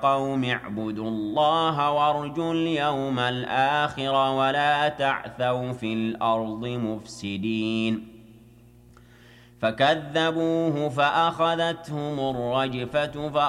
قوم اعبدوا الله وارجوا اليوم الآخر ولا تعثوا في الأرض مفسدين فكذبوه فأخذتهم الرجفة